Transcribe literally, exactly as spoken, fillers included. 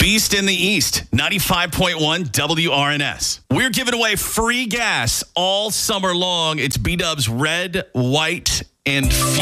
Beast in the East, ninety-five point one W R N S. We're giving away free gas all summer long. It's B-Dub's Red, White, and Fuel.